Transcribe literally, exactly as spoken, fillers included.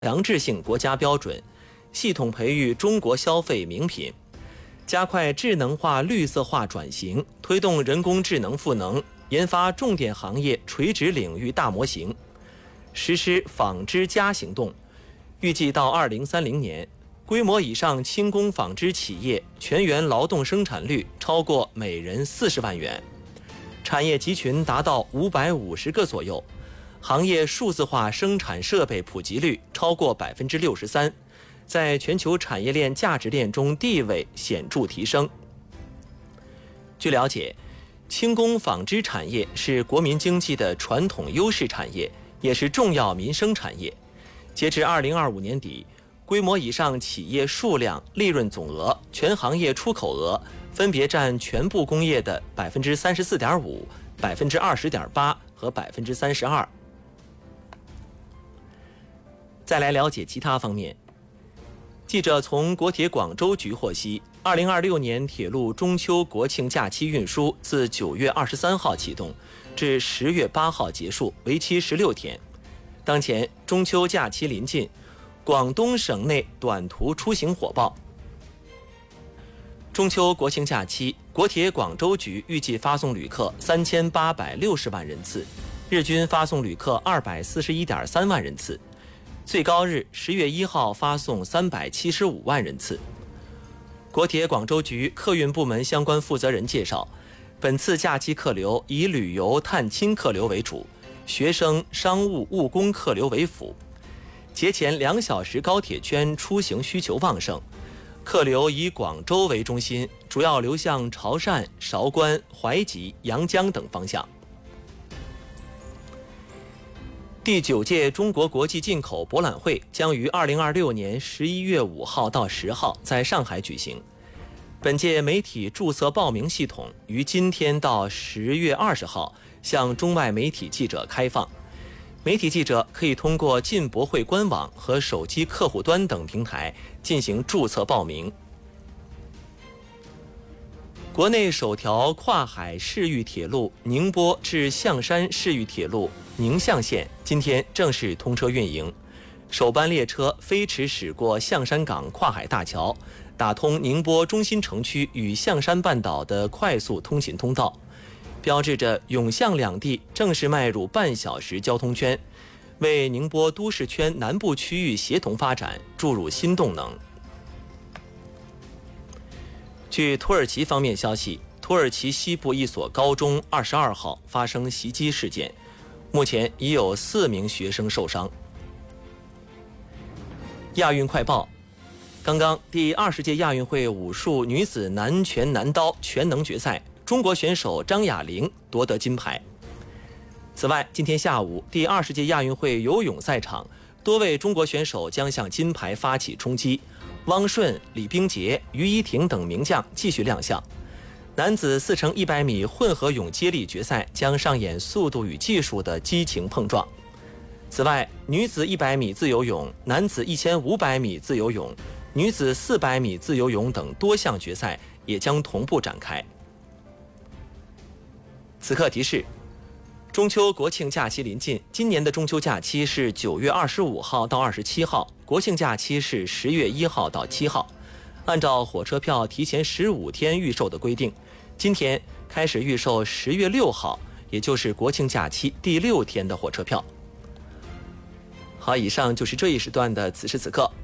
强制性国家标准，系统培育中国消费名品，加快智能化、绿色化转型，推动人工智能赋能，研发重点行业垂直领域大模型，实施纺织加行动。预计到二零三零年，规模以上轻工纺织企业全员劳动生产率超过每人四十万元，产业集群达到五百五十个左右。行业数字化生产设备普及率超过百分之六十三，在全球产业链价值链中地位显著提升。据了解，轻工纺织产业是国民经济的传统优势产业，也是重要民生产业。截至二零二五年底，规模以上企业数量、利润总额、全行业出口额分别占全部工业的百分之三十四点五、百分之二十点八和百分之三十二。再来了解其他方面。记者从国铁广州局获悉，二零二六年铁路中秋国庆假期运输自九月二十三号启动，至十月八号结束，为期十六天。当前中秋假期临近，广东省内短途出行火爆。中秋国庆假期，国铁广州局预计发送旅客三千八百六十万人次，日均发送旅客二百四十一点三万人次。最高日十月一号发送三百七十五万人次。国铁广州局客运部门相关负责人介绍，本次假期客流以旅游探亲客流为主，学生、商务、务工客流为辅。节前两小时高铁圈出行需求旺盛，客流以广州为中心，主要流向潮汕、韶关、淮吉、阳江等方向。第九届中国国际进口博览会将于二零二六年十一月五号到十号在上海举行。本届媒体注册报名系统于今天到十月二十号向中外媒体记者开放。媒体记者可以通过进博会官网和手机客户端等平台进行注册报名。国内首条跨海市域铁路宁波至象山市域铁路宁象线今天正式通车运营，首班列车飞驰驶过象山港跨海大桥，打通宁波中心城区与象山半岛的快速通勤通道，标志着永象两地正式迈入半小时交通圈，为宁波都市圈南部区域协同发展注入新动能。据土耳其方面消息，土耳其西部一所高中二十二号发生袭击事件，目前已有四名学生受伤。亚运快报，刚刚第二十届亚运会武术女子男拳男刀全能决赛，中国选手张雅玲夺得金牌。此外，今天下午第二十届亚运会游泳赛场，多位中国选手将向金牌发起冲击。汪顺、李冰洁、于依婷等名将继续亮相。男子四乘一百米混合泳接力决赛将上演速度与技术的激情碰撞。此外，女子一百米自由泳、男子一千五百米自由泳、女子四百米自由泳等多项决赛也将同步展开。此刻提示：中秋国庆假期临近，今年的中秋假期是九月二十五号到二十七号，国庆假期是十月一号到七号。按照火车票提前十五天预售的规定，今天开始预售十月六号，也就是国庆假期第六天的火车票。好，以上就是这一时段的此时此刻。